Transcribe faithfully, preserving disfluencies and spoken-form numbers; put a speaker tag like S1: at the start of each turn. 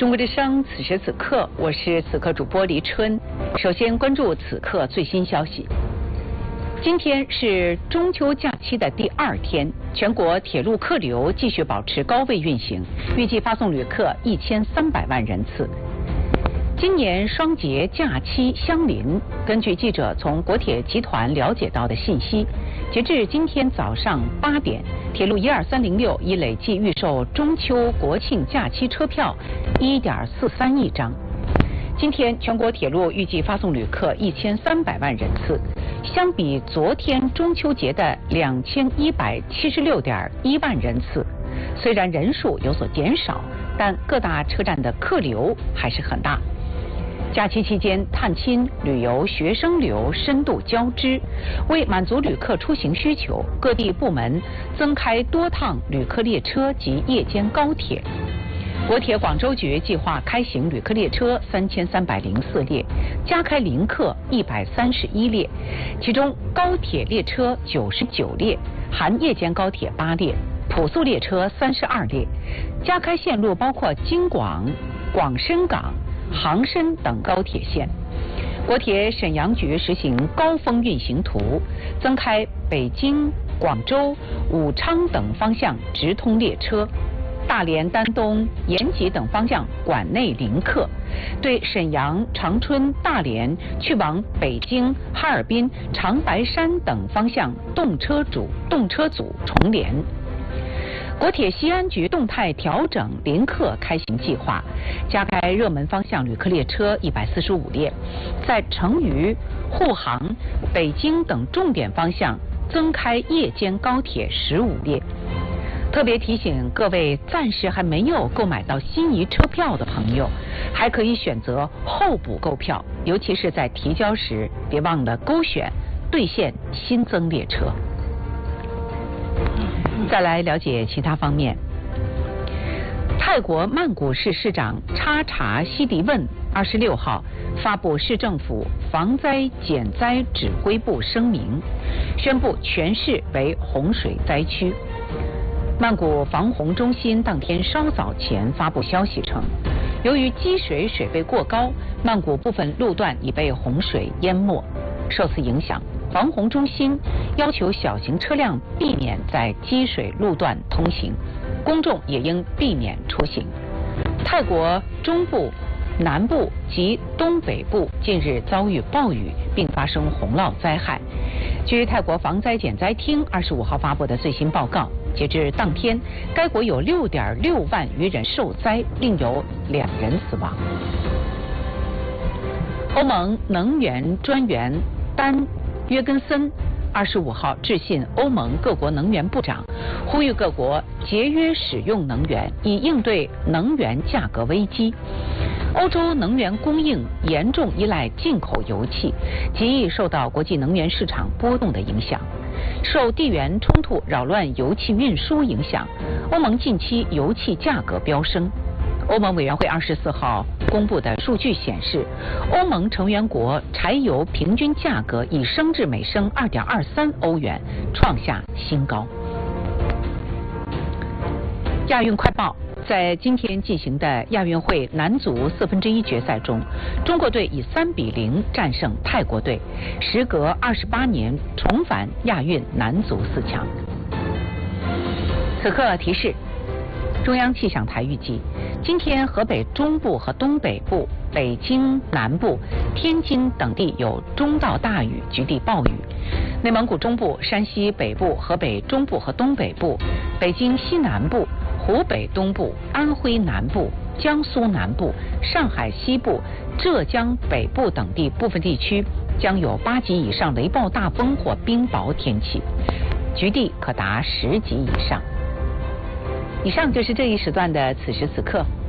S1: 中国之声，此时此刻，我是此刻主播黎春。首先关注此刻最新消息。今天是中秋假期的第二天，全国铁路客流继续保持高位运行，预计发送旅客一千三百万人次。今年双节假期相邻，根据记者从国铁集团了解到的信息，截至今天早上八点，铁路一二三零六已累计预售中秋国庆假期车票一点四三亿张。今天全国铁路预计发送旅客一千三百万人次，相比昨天中秋节的两千一百七十六点一万人次，虽然人数有所减少，但各大车站的客流还是很大。假期期间，探亲、旅游、学生流深度交织。为满足旅客出行需求，各地部门增开多趟旅客列车及夜间高铁。国铁广州局计划开行旅客列车三千三百零四列，加开临客一百三十一列，其中高铁列车九十九列，含夜间高铁八列，普速列车三十二列。加开线路包括京广、广深港、杭深等高铁线。国铁沈阳局实行高峰运行图，增开北京、广州、武昌等方向直通列车，大连、丹东、延吉等方向管内临客，对沈阳、长春、大连去往北京、哈尔滨、长白山等方向动车组动车组重联。国铁西安局动态调整临客开行计划，加开热门方向旅客列车一百四十五列，在成渝、沪杭、北京等重点方向增开夜间高铁十五列。特别提醒各位暂时还没有购买到心仪车票的朋友，还可以选择候补购票，尤其是在提交时别忘了勾选兑现新增列车。再来了解其他方面。泰国曼谷市市长查查希迪问二十六号发布市政府防灾减灾指挥部声明，宣布全市为洪水灾区。曼谷防洪中心当天稍早前发布消息称，由于积水水位过高，曼谷部分路段已被洪水淹没。受此影响，防洪中心要求小型车辆避免在积水路段通行，公众也应避免出行。泰国中部、南部及东北部近日遭遇暴雨，并发生洪涝灾害。据泰国防灾减灾厅二十五号发布的最新报告，截至当天，该国有六点六万余人受灾，另有两人死亡。欧盟能源专员丹约根森二十五号致信欧盟各国能源部长，呼吁各国节约使用能源，以应对能源价格危机。欧洲能源供应严重依赖进口油气，极易受到国际能源市场波动的影响。受地缘冲突扰乱油气运输影响，欧盟近期油气价格飙升。欧盟委员会二十四号公布的数据显示，欧盟成员国柴油平均价格已升至每升二点二三欧元，创下新高。亚运快报。在今天进行的亚运会男足四分之一决赛中，中国队以三比零战胜泰国队，时隔二十八年重返亚运男足四强。此刻提示，中央气象台预计，今天河北中部和东北部、北京南部、天津等地有中到大雨，局地暴雨；内蒙古中部、山西北部、河北中部和东北部、北京西南部、湖北东部、安徽南部、江苏南部、上海西部、浙江北部等地部分地区将有八级以上雷暴大风或冰雹天气，局地可达十级以上。以上就是这一时段的此时此刻。